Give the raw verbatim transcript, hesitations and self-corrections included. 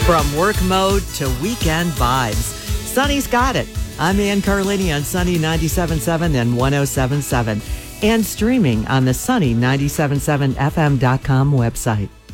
From work mode to weekend vibes, Sunny's got it. I'm Ann Carlini on Sunny ninety-seven point seven and one oh seven point seven and streaming on the Sunny ninety-seven point seven F M dot com website.